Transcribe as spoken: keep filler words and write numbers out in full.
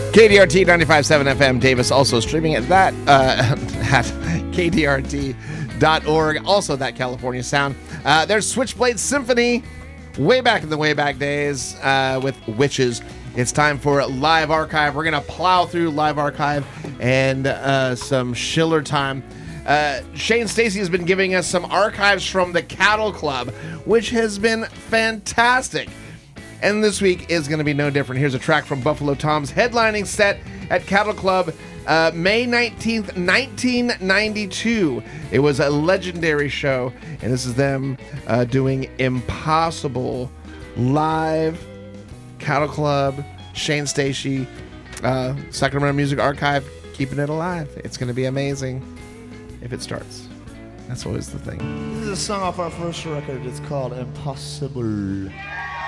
K D R T ninety-five point seven F M Davis, also streaming at that uh, at K D R T dot org. Also that California sound. Uh, there's Switchblade Symphony, way back in the way back days uh, with Witches. It's time for Live Archive. We're gonna plow through Live Archive and uh, some Schiller time. Uh, Shane Stacy has been giving us some archives from the Cattle Club, which has been fantastic. And this week is going to be no different. Here's a track from Buffalo Tom's headlining set at Cattle Club, uh, May nineteenth, nineteen ninety-two. It was a legendary show, and this is them uh, doing Impossible live. Cattle Club, Shane Stacy, uh, Sacramento Music Archive, keeping it alive. It's going to be amazing if it starts. That's always the thing. This is a song off our first record. It's called Impossible.